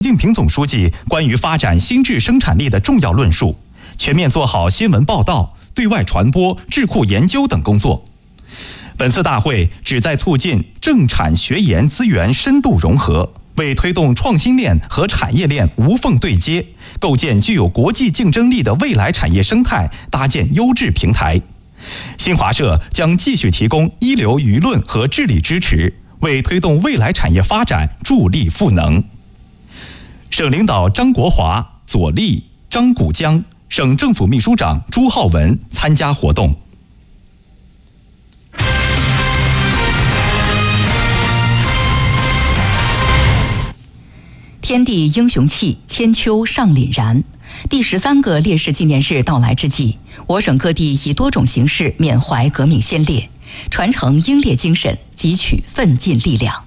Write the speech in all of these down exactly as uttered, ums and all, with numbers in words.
习近平总书记关于发展新质生产力的重要论述，全面做好新闻报道、对外传播、智库研究等工作。本次大会旨在促进政产学研资源深度融合，为推动创新链和产业链无缝对接，构建具有国际竞争力的未来产业生态，搭建优质平台。新华社将继续提供一流舆论和治理支持，为推动未来产业发展助力赋能。省领导张国华、左立、张谷江，省政府秘书长朱浩文参加活动。 天地英雄气，千秋尚凛然。第十三个烈士纪念日到来之际，我省各地以多种形式缅怀革命先烈，传承英烈精神，汲取奋进力量。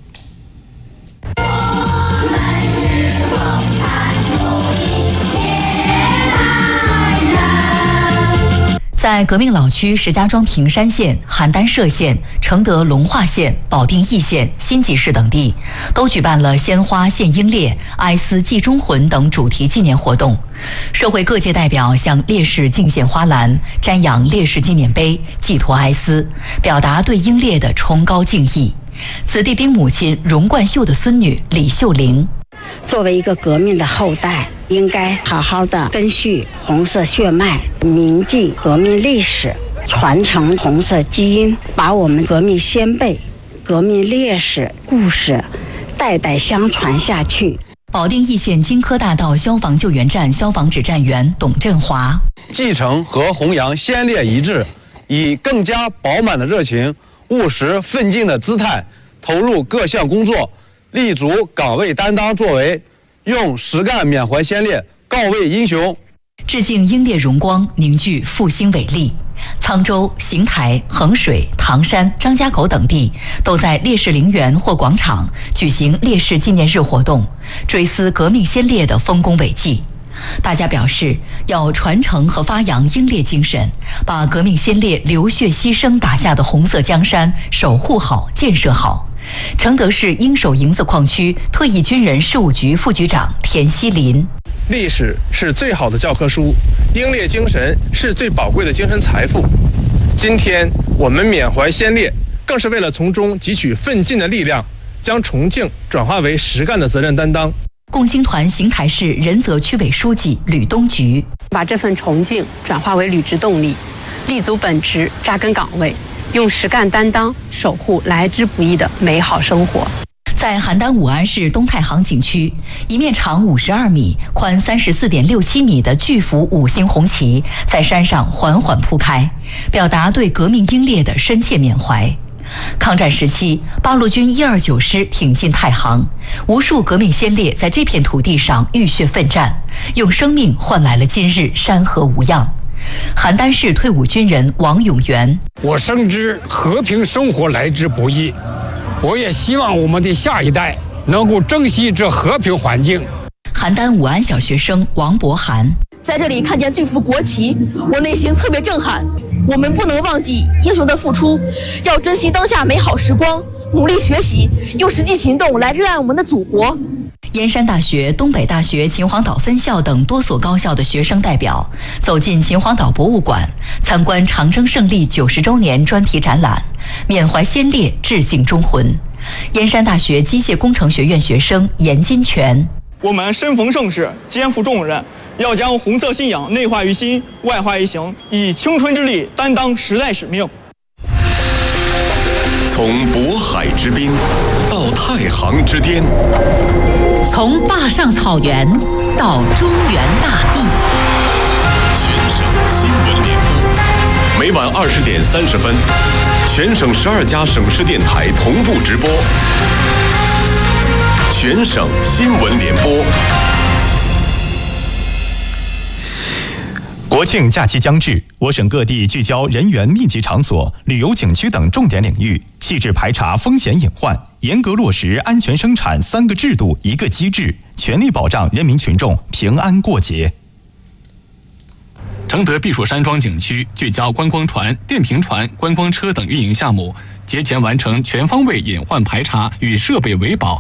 在革命老区石家庄平山县、邯郸歙县、承德龙化县、保定义县、新集市等地，都举办了鲜花献英烈、哀思祭忠魂等主题纪念活动。社会各界代表向烈士敬献花篮，瞻仰烈士纪念碑，寄托哀思，表达对英烈的崇高敬意。子弟兵母亲荣冠秀的孙女李秀玲， 作为一个革命的后代，应该好好的根续红色血脉，铭记革命历史，传承红色基因，把我们革命先辈、革命烈士故事代代相传下去。 保定义县金科大道消防救援站消防指战员董振华， 继承和弘扬先烈遗志，以更加饱满的热情、务实奋进的姿态投入各项工作，立足岗位担当作为，用实干缅怀先烈，告慰英雄， 致敬英烈荣光，凝聚复兴伟力。沧州、邢台、衡水、唐山、张家口等地都在烈士陵园或广场举行烈士纪念日活动，追思革命先烈的丰功伟绩。大家表示要传承和发扬英烈精神，把革命先烈流血牺牲打下的红色江山守护好、建设好。承德市鹰首营子矿区退役军人事务局副局长田锡林， 历史是最好的教科书，英烈精神是最宝贵的精神财富。今天我们缅怀先烈，更是为了从中汲取奋进的力量，将崇敬转化为实干的责任担当。 共青团邢台市仁泽区委书记吕东菊， 把这份崇敬转化为履职动力，立足本职，扎根岗位，用实干担当守护来之不易的美好生活。 在邯郸武安市东太行景区，一面长五十二米、宽三十四点六七米的巨幅五星红旗在山上缓缓铺开，表达对革命英烈的深切缅怀。抗战时期，八路军一二九师挺进太行，无数革命先烈在这片土地上浴血奋战，用生命换来了今日山河无恙。邯郸市退伍军人王永元， 我深知和平生活来之不易，我也希望我们的下一代能够珍惜这和平环境。 邯郸武安小学生王博涵， 在这里看见这幅国旗，我内心特别震撼。我们不能忘记英雄的付出，要珍惜当下美好时光，努力学习，用实际行动来热爱我们的祖国。 燕山大学、东北大学秦皇岛分校等多所高校的学生代表走进秦皇岛博物馆，参观长征胜利九十周年专题展览，缅怀先烈，致敬忠魂。燕山大学机械工程学院学生严金泉， 我们身逢盛世，肩负重任，要将红色信仰内化于心，外化于行，以青春之力担当时代使命。 从渤海之滨到太行之巅， 从坝上草原到中原大地， 全省新闻联播，每晚二十点三十分，全省十二家省市电台同步直播。全省新闻联播。 国庆假期将至，我省各地聚焦人员密集场所、旅游景区等重点领域，细致排查风险隐患，严格落实安全生产三个制度一个机制，全力保障人民群众平安过节。 承德避暑山庄景区聚焦观光船、电瓶船、观光车等运营项目，节前完成全方位隐患排查与设备维保，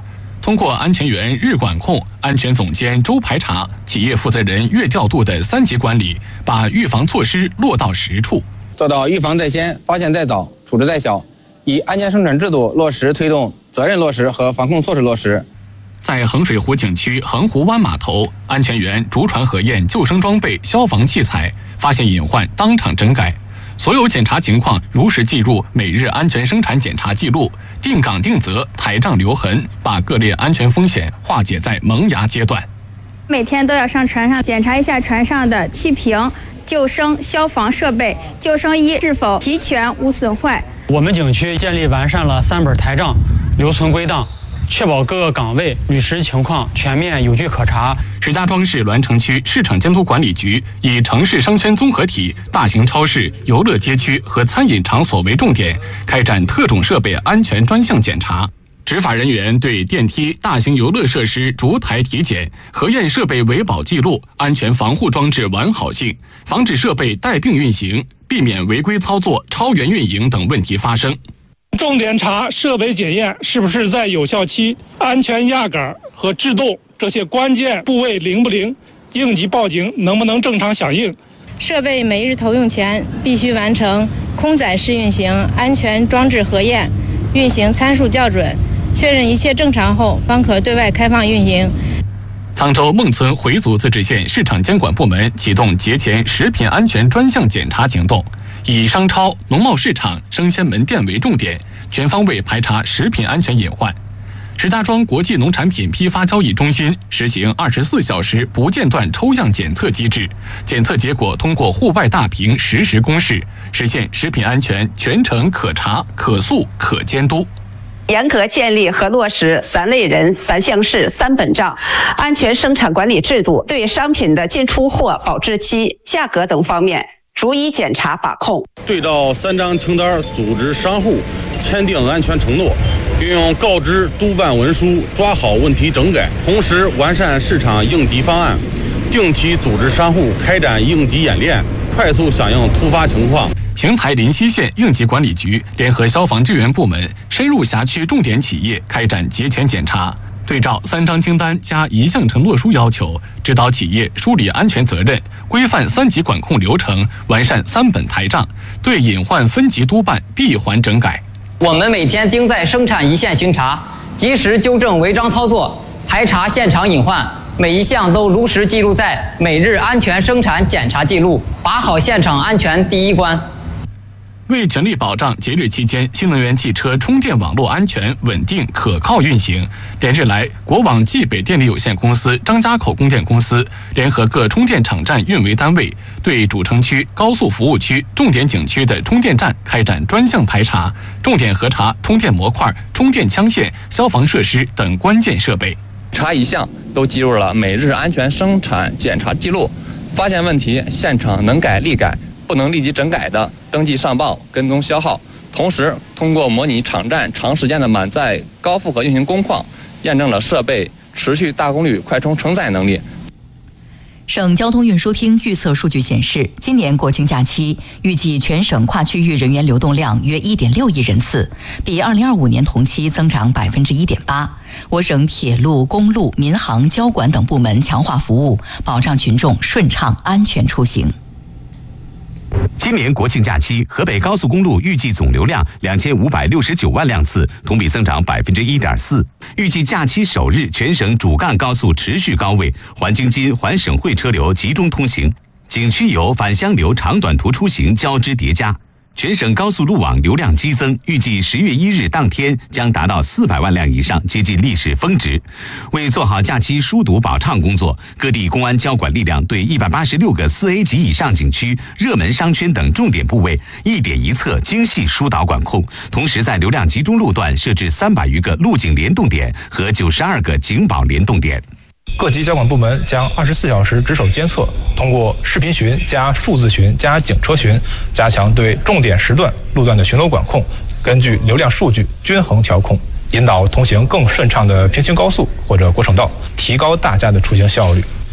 通过安全员日管控、安全总监周排查、企业负责人月调度的三级管理，把预防措施落到实处， 做到预防在先、发现在早、处置在小，以安全生产制度落实推动责任落实和防控措施落实。 在衡水湖景区衡湖湾码头，安全员逐船核验救生装备、消防器材，发现隐患当场整改。所有检查情况如实记入每日安全生产检查记录，定岗定责，台账留痕，把各类安全风险化解在萌芽阶段。 每天都要上船上检查一下船上的气瓶、救生、消防设备、救生衣是否齐全无损坏。 我们景区建立完善了三本台账，留存归档，确保各个岗位履实情况全面有据可查。 石家庄市栾城区市场监督管理局以城市商圈综合体、大型超市、游乐街区和餐饮场所为重点，开展特种设备安全专项检查。执法人员对电梯、大型游乐设施逐台体检，核验设备维保记录、安全防护装置完好性，防止设备带病运行，避免违规操作、超员运营等问题发生。 重点查设备检验是不是在有效期，安全压杆和制动这些关键部位灵不灵，应急报警能不能正常响应。 设备每日投用前必须完成空载试运行安全装置核验，运行参数校准，确认一切正常后方可对外开放运营。 沧州孟村回族自治县市场监管部门启动节前食品安全专项检查行动，以商超、农贸市场、生鲜门店为重点，全方位排查食品安全隐患。石家庄国际农产品批发交易中心实行二十四小时不间断抽样检测机制，检测结果通过户外大屏实时公示，实现食品安全全程可查、可溯、可监督。 严格建立和落实三类人、三项式、三本账安全生产管理制度，对商品的进出货、保质期、价格等方面逐一检查把控。 对照三张清单，组织商户签订安全承诺，运用告知、督办文书，抓好问题整改，同时完善市场应急方案，定期组织商户开展应急演练，快速响应突发情况。 邢台临溪县应急管理局联合消防救援部门，深入辖区重点企业开展节前检查，对照三张清单加一项承诺书要求，指导企业梳理安全责任，规范三级管控流程，完善三本台账，对隐患分级督办，闭环整改。 我们每天盯在生产一线巡查，及时纠正违章操作，排查现场隐患，每一项都如实记录在每日安全生产检查记录，把好现场安全第一关。 为全力保障节日期间新能源汽车充电网络安全、稳定、可靠运行，连日来，国网冀北电力有限公司、张家口供电公司联合各充电场站运维单位，对主城区、高速服务区、重点景区的充电站开展专项排查，重点核查充电模块、充电枪线、消防设施等关键设备。 查一项都记录了每日安全生产检查记录，发现问题现场能改立改，不能立即整改的登记上报，跟踪消耗。同时通过模拟场站长时间的满载高负荷运行工况，验证了设备持续大功率快充承载能力。 省交通运输厅预测数据显示，今年国庆假期预计全省跨区域人员流动量约 一点六亿人次，比二零二五年同期增长 百分之一点八。我省铁路、公路、民航、交管等部门强化服务，保障群众顺畅安全出行。 今年国庆假期，河北高速公路预计总流量两千五百六十九万辆次，同比增长百分之一点四。预计假期首日，全省主干高速持续高位，环京津、环省会车流集中通行，景区游、返乡流长短途出行交织叠加。全省高速路网流量激增，预计十月一日当天将达到四百万辆以上，接近历史峰值。为做好假期疏堵保畅工作，各地公安交管力量对一百八十六个四 A 级以上景区、热门商圈等重点部位一点一策精细疏导管控，同时在流量集中路段设置三百余个路警联动点和九十二个警保联动点。 各级交管部门将二十四小时值守监测，通过视频巡加数字巡加警车巡，加强对重点时段路段的巡逻管控，根据流量数据均衡调控，引导通行更顺畅的平行高速或者国省道，提高大家的出行效率。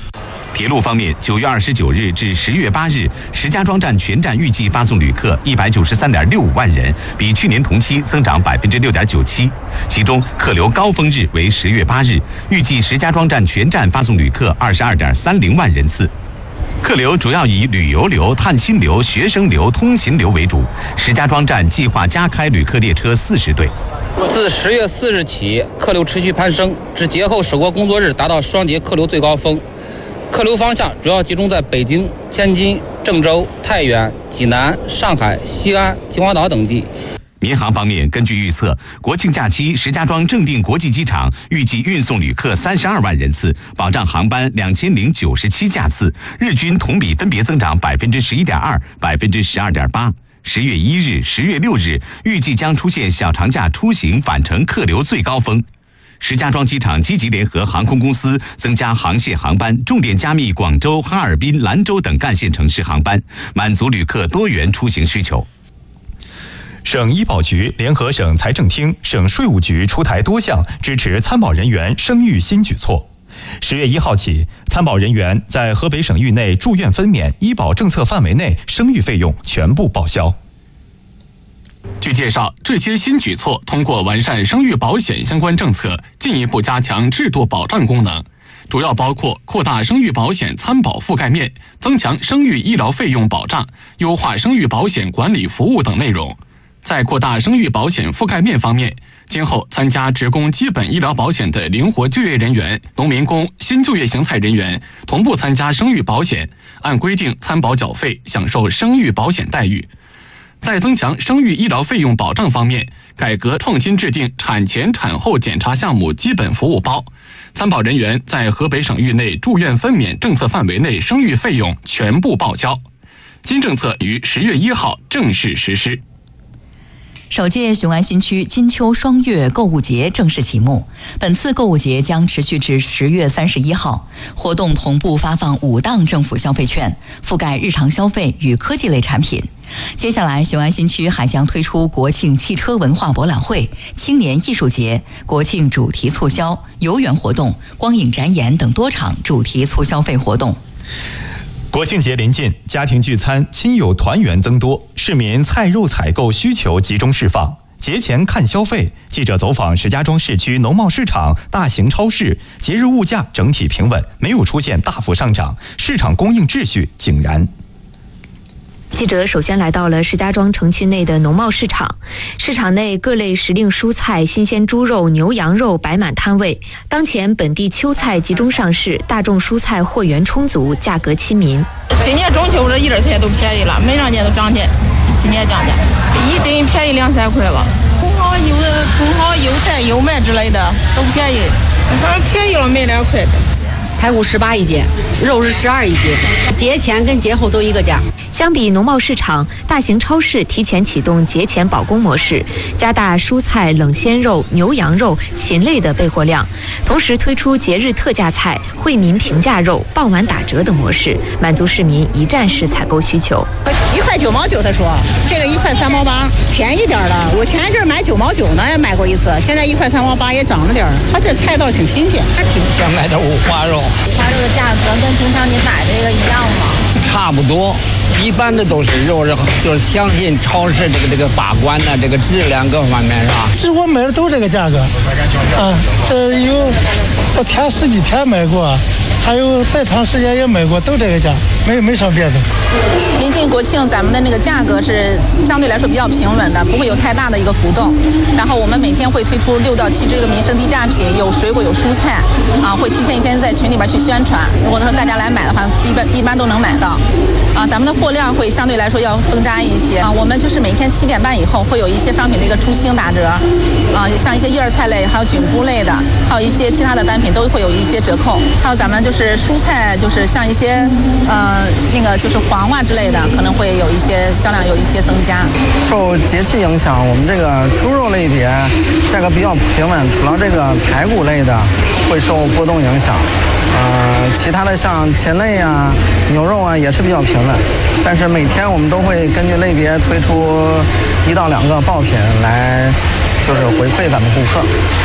铁路方面，九月二十九日至十月八日，石家庄站全站预计发送旅客一百九十三点六五万人，比去年同期增长百分之六点九七。其中，客流高峰日为十月八日，预计石家庄站全站发送旅客二十二点三零万人次。客流主要以旅游流、探亲流、学生流、通勤流为主。石家庄站计划加开旅客列车四十对。 自十月四日起，客流持续攀升，至节后首个工作日达到双节客流最高峰。客流方向主要集中在北京、天津、郑州、太原、济南、上海、西安、秦皇岛等地。 民航方面，根据预测，国庆假期石家庄正定国际机场预计运送旅客三十二万人次，保障航班两千零九十七架次，日均同比分别增长百分之十一点二、百分之十二点八。十月一日、十月六日预计将出现小长假出行返程客流最高峰。石家庄机场积极联合航空公司增加航线航班，重点加密广州、哈尔滨、兰州等干线城市航班，满足旅客多元出行需求。 省医保局联合省财政厅、省税务局出台多项支持参保人员生育新举措。十月一号起，参保人员在河北省域内住院分娩医保政策范围内生育费用全部报销。 据介绍，这些新举措通过完善生育保险相关政策，进一步加强制度保障功能，主要包括扩大生育保险参保覆盖面、增强生育医疗费用保障、优化生育保险管理服务等内容。在扩大生育保险覆盖面方面，今后参加职工基本医疗保险的灵活就业人员、农民工、新就业形态人员同步参加生育保险，按规定参保缴费，享受生育保险待遇。在增强生育医疗费用保障方面，改革创新制定产前产后检查项目基本服务包，参保人员在河北省域内住院分娩政策范围内生育费用全部报销。新政策于十月一号正式实施。 首届雄安新区金秋双月购物节正式启幕。本次购物节将持续至十月三十一号，活动同步发放五档政府消费券，覆盖日常消费与科技类产品。接下来，雄安新区还将推出国庆汽车文化博览会、青年艺术节、国庆主题促销、游园活动、光影展演等多场主题促消费活动。 国庆节临近，家庭聚餐、亲友团圆增多，市民菜肉采购需求集中释放。节前看消费，记者走访石家庄市区农贸市场、大型超市，节日物价整体平稳，没有出现大幅上涨，市场供应秩序井然。 记者首先来到了石家庄城区内的农贸市场，市场内各类时令蔬菜、新鲜猪肉、牛羊肉摆满摊位。当前本地秋菜集中上市，大众蔬菜货源充足，价格亲民。 今年中秋这一点菜都便宜了，每两年都涨价，今年降价，一斤便宜两三块了。茼蒿、油、茼蒿、油菜、油麦之类的都便宜，反正便宜了没两块的。 排骨十八一斤，肉是十二一斤，节前跟节后都一个价。 相比农贸市场，大型超市提前启动节前保供模式，加大蔬菜、冷鲜肉、牛羊肉、禽类的备货量，同时推出节日特价菜、惠民平价肉、傍晚打折等模式，满足市民一站式采购需求。 一块九毛九，他说这个一块三毛八，便宜点了。我前一阵买九毛九呢，也买过一次，现在一块三毛八也涨了点儿。他这菜倒挺新鲜。 今天买的五花肉， 五花肉的价格跟平常你买这个一样吗？ 差不多。一般的都是肉，就是相信超市这个这个把关的这个质量各方面是吧？ 这我买的都这个价格，啊，这有我前十几天买过，还有再长时间也买过，都这个价，没没啥别的。 临近国庆，咱们的那个价格是相对来说比较平稳的，不会有太大的一个浮动。然后我们每天会推出六到七这个民生低价品，有水果有蔬菜，啊，会提前一天在群里边去宣传。如果说大家来买的话，一般一般都能买到。啊，咱们的货量会相对来说要增加一些啊。我们就是每天七点半以后会有一些商品的一个出清打折，啊，像一些叶菜类，还有菌菇类的，还有一些其他的单品都会有一些折扣。还有咱们就是蔬菜，就是像一些呃那个就是黄瓜之类的，可能会有一些销量有一些增加。 受节气影响，我们这个猪肉类别价格比较平稳，除了这个排骨类的会受波动影响。呃，其他的像禽类啊、牛肉啊也是比较平稳，但是每天我们都会根据类别推出一到两个爆品来，就是回馈咱们顾客。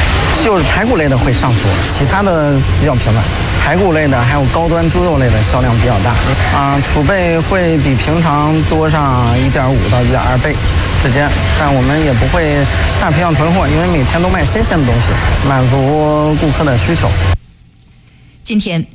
就是排骨类的会上浮，其他的比较平稳。排骨类的还有高端猪肉类的销量比较大啊，储备会比平常多上一点五到一点二倍之间，但我们也不会大批量囤货，因为每天都卖新鲜的东西，满足顾客的需求。 今天